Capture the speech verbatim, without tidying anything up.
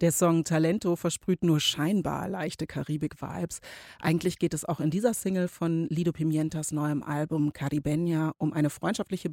Der Song Talento versprüht nur scheinbar leichte Karibik-Vibes. Eigentlich geht es auch in dieser Single von Lido Pimientas neuem Album Caribeña um eine freundschaftliche